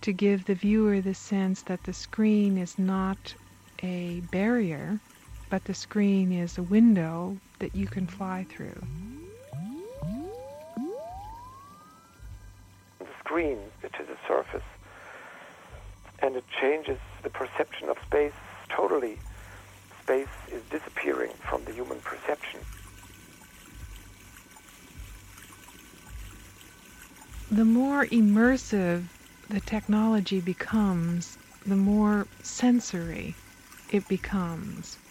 to give the viewer the sense that the screen is not a barrier, but the screen is a window that you can fly through. The screen, it is a surface, and it changes the perception of space totally. Space is disappearing from the human perception. The more immersive the technology becomes, the more sensory it becomes.